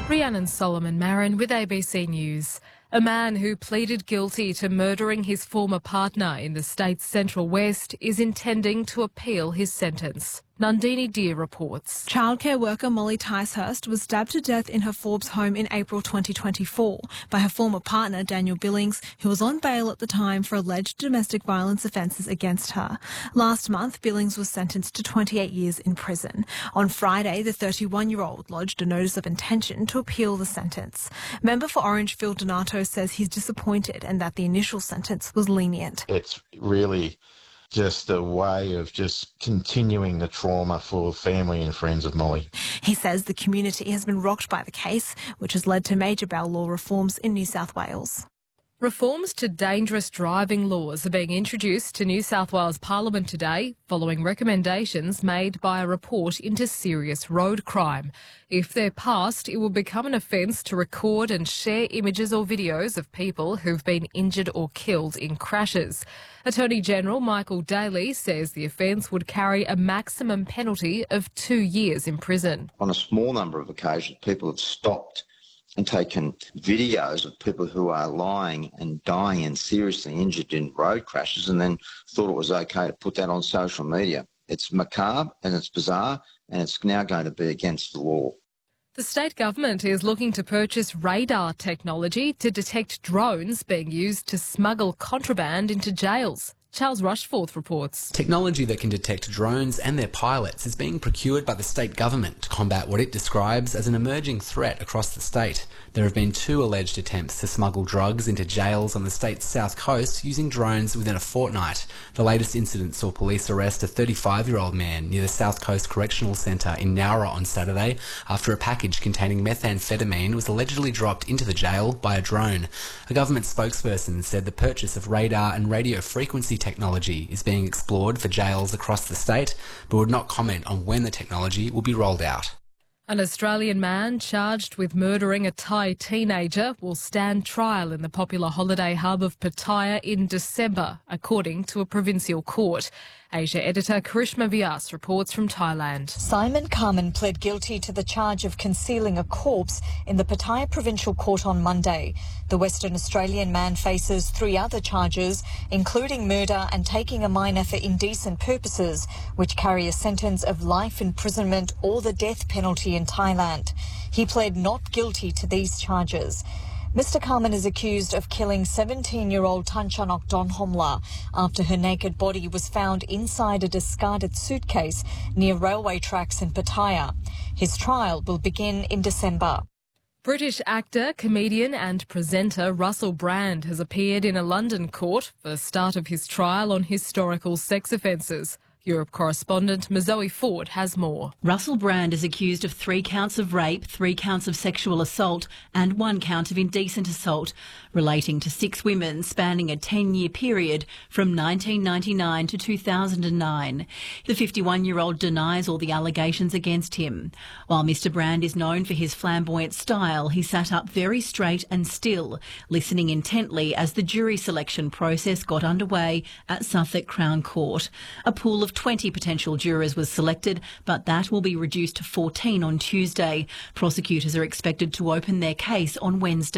Rhiannon Solomon Marin with ABC News. A man who pleaded guilty to murdering his former partner in the state's Central West is intending to appeal his sentence. Nandini Deer reports. Childcare worker Molly Ticehurst was stabbed to death in her Forbes home in April 2024 by her former partner Daniel Billings, who was on bail at the time for alleged domestic violence offences against her. Last month, Billings was sentenced to 28 years in prison. On Friday, the 31-year-old lodged a notice of intention to appeal the sentence. Member for Orange Phil Donato says he's disappointed and that the initial sentence was lenient. It's really just a way of just continuing the trauma for family and friends of Molly. He says the community has been rocked by the case, which has led to major bail law reforms in New South Wales. Reforms to dangerous driving laws are being introduced to New South Wales Parliament today, following recommendations made by a report into serious road crime. If they're passed, it will become an offence to record and share images or videos of people who've been injured or killed in crashes. Attorney General Michael Daly says the offence would carry a maximum penalty of 2 years in prison. On a small number of occasions, people have stopped and taken videos of people who are lying and dying and seriously injured in road crashes and then thought it was okay to put that on social media. It's macabre and it's bizarre and it's now going to be against the law. The state government is looking to purchase radar technology to detect drones being used to smuggle contraband into jails. Charles Rushforth reports. Technology that can detect drones and their pilots is being procured by the state government to combat what it describes as an emerging threat across the state. There have been 2 alleged attempts to smuggle drugs into jails on the state's south coast using drones within a fortnight. The latest incident saw police arrest a 35-year-old man near the South Coast Correctional Centre in Nowra on Saturday after a package containing methamphetamine was allegedly dropped into the jail by a drone. A government spokesperson said the purchase of radar and radio frequency technology is being explored for jails across the state, but would not comment on when the technology will be rolled out. An Australian man charged with murdering a Thai teenager will stand trial in the popular holiday hub of Pattaya in December, according to a provincial court. Asia editor Karishma Vyas reports from Thailand. Simon Carmen pled guilty to the charge of concealing a corpse in the Pattaya Provincial Court on Monday. The Western Australian man faces 3 other charges, including murder and taking a minor for indecent purposes, which carry a sentence of life imprisonment or the death penalty in Thailand. He pled not guilty to these charges. Mr. Carmen is accused of killing 17-year-old Tanchanok Donhomla after her naked body was found inside a discarded suitcase near railway tracks in Pattaya. His trial will begin in December. British actor, comedian and presenter Russell Brand has appeared in a London court for the start of his trial on historical sex offences. Europe correspondent Mazoe Ford has more. Russell Brand is accused of 3 counts of rape, 3 counts of sexual assault and 1 count of indecent assault, relating to 6 women spanning a 10-year period from 1999 to 2009. The 51-year-old denies all the allegations against him. While Mr. Brand is known for his flamboyant style, he sat up very straight and still, listening intently as the jury selection process got underway at Suffolk Crown Court. A pool of 20 potential jurors was selected, but that will be reduced to 14 on Tuesday. Prosecutors are expected to open their case on Wednesday.